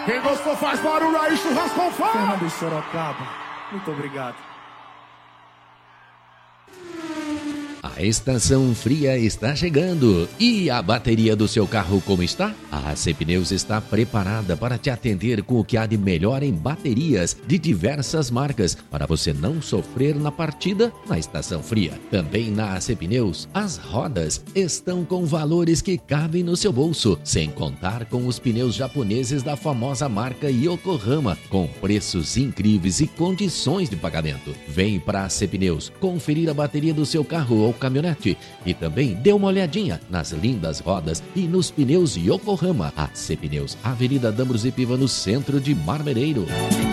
Quem gostou faz barulho aí, churrasco com fogo. Fernando de Sorocaba, muito obrigado. A estação fria está chegando. E a bateria do seu carro como está? A AC Pneus está preparada para te atender com o que há de melhor em baterias de diversas marcas, para você não sofrer na partida na estação fria. Também na AC Pneus, as rodas estão com valores que cabem no seu bolso, sem contar com os pneus japoneses da famosa marca Yokohama, com preços incríveis e condições de pagamento. Vem para a AC Pneus conferir a bateria do seu carro ou caminhonete e também dê uma olhadinha nas lindas rodas e nos pneus Yokohama. AC Pneus, Avenida D'Ambrosio Piva, no centro de Marmereiro.